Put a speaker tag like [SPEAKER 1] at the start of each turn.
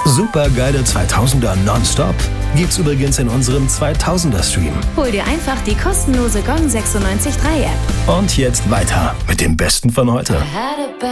[SPEAKER 1] Super geile 2000er nonstop gibt's übrigens in unserem 2000er Stream.
[SPEAKER 2] Hol dir einfach die kostenlose Gong 96.3 App.
[SPEAKER 1] Und jetzt weiter mit dem Besten von heute.